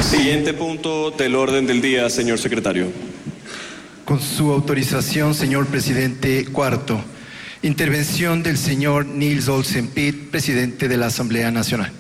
Siguiente punto del orden del día, señor secretario. Con su autorización, señor presidente, cuarto, intervención del señor Nils Olsen Pitt, presidente de la Asamblea Nacional.